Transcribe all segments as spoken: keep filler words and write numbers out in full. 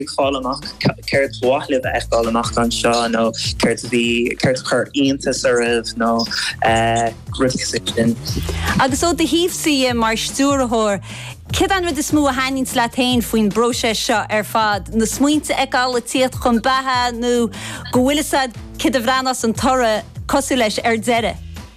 fálamach ceirt bhuailibh ag fálamach an seo nó ceirt bhí ceirt chuir iontas a rih nó rusin. Agus ó de híomhsaí mar stúrathóir, cid an rud is smú a hainint le tain faoin brose seo ar fad na smuointe eála tíad chun bathe nó go bhfuilisad cid a bhreanas an tora cosú leis ar deire.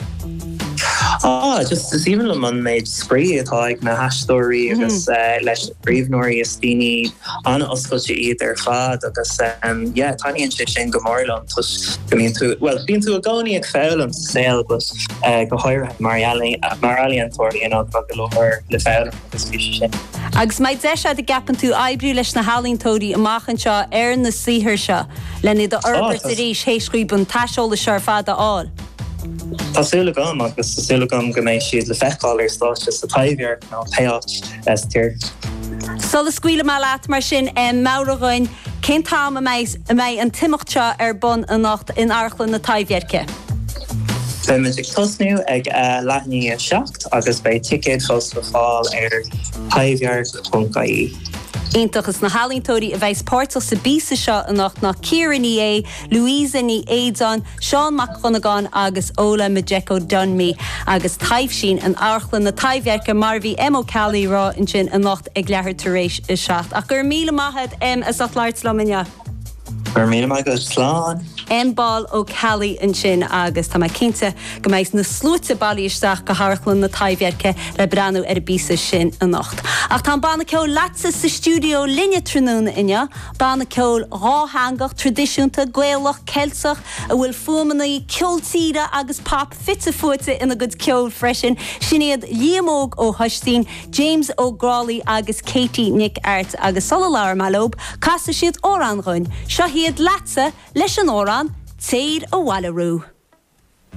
Ah, just as even man made spree it like na hastóí agus leis bríomhnóirí is daoine an oscailte iad ar fad agus um yeah tiny sé sin go mórlam tus gomíonn tú well bíonn tú a gcónaí ag fáil an saoil but go háir maralaí an tóirí an go leir le fáil agus bhí sin. Agus maid de se a gapan tú ebriú leis na hálíontóirí amachchan seo ar na slíthir seo lena do orbar sa rééis héiscríban taiseola sear fad aáil. Tásúla gom agus tásúla gom go méid siad le feicáil ar stáis just a taimhhear nó payout as tír. Sola scuile má leat mar sin an máragáin cén tám a méid an timocht seo ar bun a nacht in airchlan na taimhhearce. Tá muid ag tosnú ag leithní a seacht agus bei ticket fós le fáil ar taimhhear chun gaí. Iontas na hálíontóirí a bheith pórtal sa bísa seo a nacht nach Ciaran ní é, Louisa ní Éadán, Seán McConaghan agus Ola Majeco Dunmee agus taimh sin an airchlan na taimhhearca mar bhí Em O'Callaghan rá in sin a nacht ag leathair tar éis i seacht. Ach gur míle maithid em as at láirt slomine. Gur míle maithid slán. Embal O'Callaghan in sin agus tá cinnte go méid na slúte bailíisteach go háirchlann na taimhhearce le breanú ar a bísa sin a nacht. Ach tá banna ceol lása sa stúdio linne trúna inne, banna ceol ráthangach tradiisiúnta gaelach celtach a bhfuil fumannaí ceoltíre agus pop fitte fuite ina go ceol freisin sin iad Liamóg ó Hostín, James O'Grady agus Katie Nick Art agus sola leir malób, casa siad órán roin, seo hiad lása leis an órán Téad ó Wallaroo.